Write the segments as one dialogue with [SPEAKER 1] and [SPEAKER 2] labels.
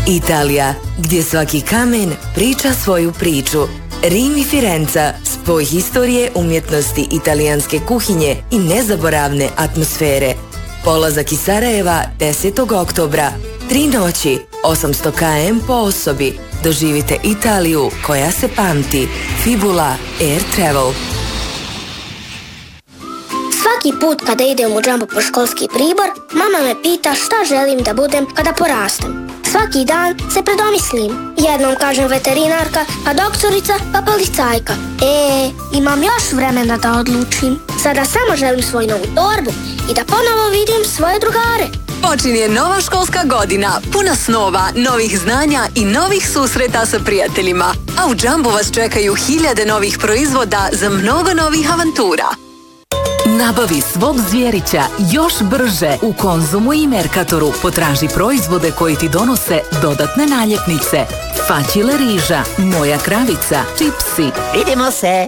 [SPEAKER 1] Italija, gdje svaki kamen priča svoju priču. Rim i Firenca, spoj historije, umjetnosti, italijanske kuhinje i nezaboravne atmosfere. Polazak iz Sarajeva 10. oktobra. 3 noći, 800 km po osobi. Doživite Italiju koja se pamti. Fibula Air Travel.
[SPEAKER 2] Svaki put kada idem u džambu po školski pribor, mama me pita šta želim da budem kada porastem. Svaki dan se predomislim. Jednom kažem veterinarka, pa doktorica, pa policajka. Imam još vremena da odlučim. Sada samo želim svoju novu torbu i da ponovo vidim svoje drugare.
[SPEAKER 3] Počinje nova školska godina, puna snova, novih znanja i novih susreta sa prijateljima. A u džambu vas čekaju hiljade novih proizvoda za mnogo novih avantura.
[SPEAKER 4] Nabavi svog zvjerića još brže u Konzumu i Merkatoru. Potraži proizvode koji ti donose dodatne naljepnice. Faćile riža, moja kravica, čipsi.
[SPEAKER 5] Vidimo se!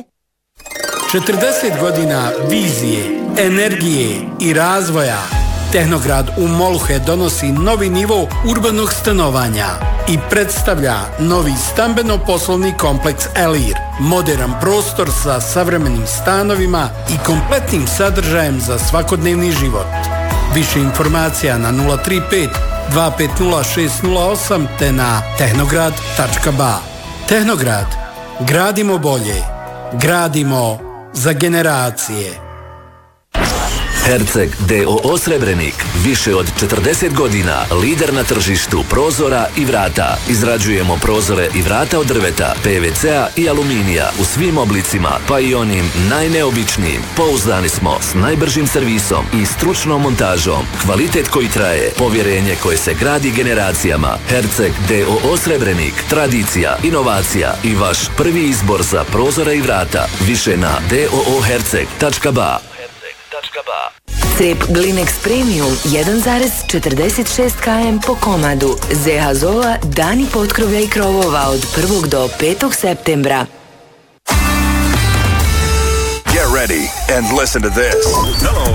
[SPEAKER 6] 40 godina vizije, energije i razvoja. Tehnograd u Moluhe donosi novi nivo urbanog stanovanja i predstavlja novi stambeno-poslovni kompleks Elir. Moderan prostor sa savremenim stanovima i kompletnim sadržajem za svakodnevni život. Više informacija na 035 250 608 te na tehnograd.ba. Tehnograd. Gradimo bolje. Gradimo za generacije.
[SPEAKER 7] Herceg d.o.o. Srebrenik. Više od 40 godina lider na tržištu prozora i vrata. Izrađujemo prozore i vrata od drveta, PVC-a i aluminija u svim oblicima, pa i onim najneobičnijim. Pouzdani smo s najbržim servisom i stručnom montažom. Kvalitet koji traje, povjerenje koje se gradi generacijama. Herceg d.o.o. Srebrenik. Tradicija, inovacija i vaš prvi izbor za prozore i vrata. Više na dooherceg.ba.
[SPEAKER 1] Crep Glinex Premium 1,46 km po komadu. ZHZO-a dani potkrovlja i krovova od 1. do 5. septembra.
[SPEAKER 8] Get ready and listen to this. Hello,